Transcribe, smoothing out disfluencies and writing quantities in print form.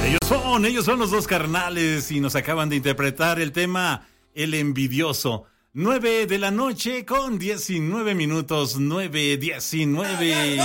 Ellos son los dos carnales y nos acaban de interpretar el tema El Envidioso. 9 de la noche con 19 minutos, 9:19.